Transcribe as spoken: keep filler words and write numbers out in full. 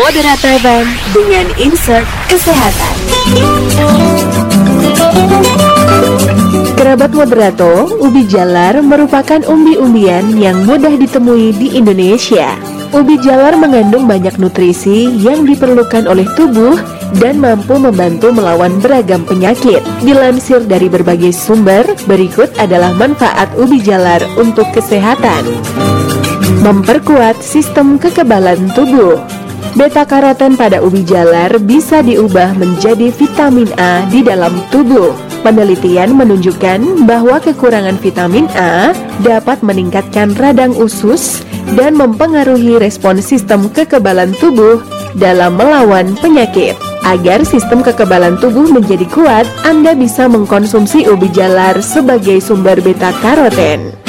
Moderator Van dengan insert kesehatan. Kerabat moderato, ubi jalar merupakan umbi-umbian yang mudah ditemui di Indonesia. Ubi jalar mengandung banyak nutrisi yang diperlukan oleh tubuh dan mampu membantu melawan beragam penyakit. Dilansir dari berbagai sumber, berikut adalah manfaat ubi jalar untuk kesehatan. Memperkuat sistem kekebalan tubuh. Beta-karoten pada ubi jalar bisa diubah menjadi vitamin A di dalam tubuh. Penelitian menunjukkan bahwa kekurangan vitamin A dapat meningkatkan radang usus dan mempengaruhi respon sistem kekebalan tubuh dalam melawan penyakit. Agar sistem kekebalan tubuh menjadi kuat, Anda bisa mengkonsumsi ubi jalar sebagai sumber beta-karoten.